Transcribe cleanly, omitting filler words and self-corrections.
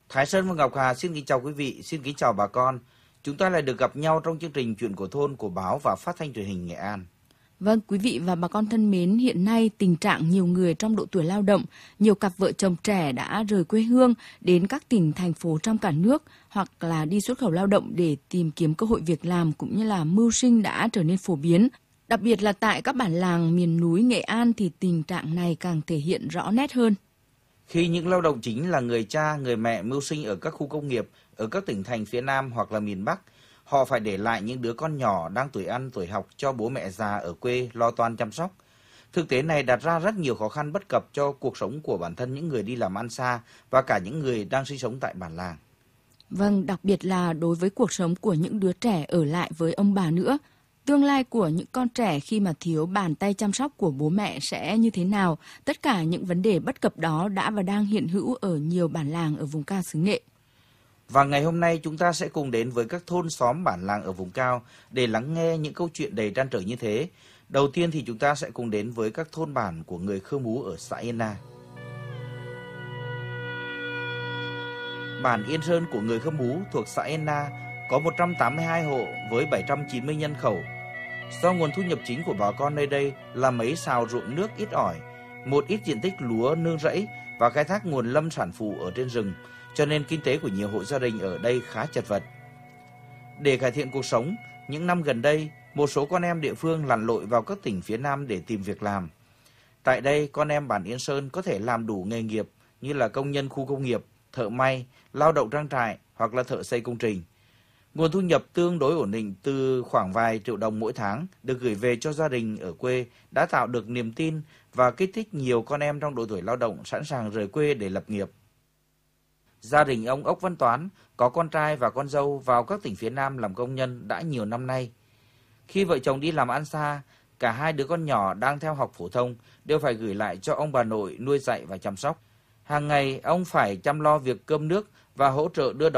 Thái Sơn và Ngọc Hà xin kính chào quý vị, xin kính chào bà con. Chúng ta lại được gặp nhau trong chương trình Chuyện của thôn của báo và phát thanh truyền hình Nghệ An. Vâng, quý vị và bà con thân mến, hiện nay tình trạng nhiều người trong độ tuổi lao động, nhiều cặp vợ chồng trẻ đã rời quê hương đến các tỉnh, thành phố trong cả nước hoặc là đi xuất khẩu lao động để tìm kiếm cơ hội việc làm cũng như là mưu sinh đã trở nên phổ biến. Đặc biệt là tại các bản làng miền núi Nghệ An thì tình trạng này càng thể hiện rõ nét hơn. Khi những lao động chính là người cha, người mẹ mưu sinh ở các khu công nghiệp, ở các tỉnh thành phía Nam hoặc là miền Bắc, họ phải để lại những đứa con nhỏ đang tuổi ăn, tuổi học cho bố mẹ già ở quê lo toan chăm sóc. Thực tế này đặt ra rất nhiều khó khăn bất cập cho cuộc sống của bản thân những người đi làm ăn xa và cả những người đang sinh sống tại bản làng. Vâng, đặc biệt là đối với cuộc sống của những đứa trẻ ở lại với ông bà nữa. Tương lai của những con trẻ khi mà thiếu bàn tay chăm sóc của bố mẹ sẽ như thế nào? Tất cả những vấn đề bất cập đó đã và đang hiện hữu ở nhiều bản làng ở vùng cao xứ Nghệ. Và ngày hôm nay chúng ta sẽ cùng đến với các thôn xóm bản làng ở vùng cao để lắng nghe những câu chuyện đầy trăn trở như thế. Đầu tiên thì chúng ta sẽ cùng đến với các thôn bản của người Khơ Mú ở xã Yên Na. Bản Yên Sơn của người Khơ Mú thuộc xã Yên Na có 182 hộ với 790 nhân khẩu. Do nguồn thu nhập chính của bà con nơi đây là mấy sào ruộng nước ít ỏi, một ít diện tích lúa nương rẫy và khai thác nguồn lâm sản phụ ở trên rừng, cho nên kinh tế của nhiều hộ gia đình ở đây khá chật vật. Để cải thiện cuộc sống, những năm gần đây, một số con em địa phương lặn lội vào các tỉnh phía Nam để tìm việc làm. Tại đây, con em bản Yên Sơn có thể làm đủ nghề nghiệp như là công nhân khu công nghiệp, thợ may, lao động trang trại hoặc là thợ xây công trình. Nguồn thu nhập tương đối ổn định từ khoảng vài triệu đồng mỗi tháng được gửi về cho gia đình ở quê đã tạo được niềm tin và kích thích nhiều con em trong độ tuổi lao động sẵn sàng rời quê để lập nghiệp. Gia đình ông Ốc Văn Toán có con trai và con dâu vào các tỉnh phía Nam làm công nhân đã nhiều năm nay. Khi vợ chồng đi làm ăn xa, cả hai đứa con nhỏ đang theo học phổ thông đều phải gửi lại cho ông bà nội nuôi dạy và chăm sóc. Hàng ngày ông phải chăm lo việc cơm nước và hỗ trợ đưa